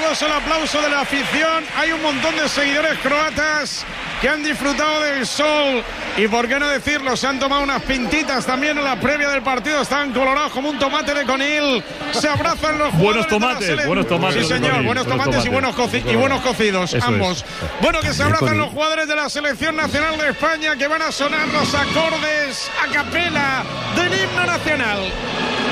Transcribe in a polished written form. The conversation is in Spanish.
caluroso el aplauso de la afición. Hay un montón de seguidores croatas que han disfrutado del sol y, por qué no decirlo, se han tomado unas pintitas también en la previa del partido. Están colorados como un tomate de conil. Se abrazan los jugadores. Buenos tomates. Sí, señor, buenos tomates y buenos cocidos, Eso ambos. es. Bueno, que se abrazan los jugadores de la Selección Nacional de España, que van a sonar los acordes a capela del himno nacional.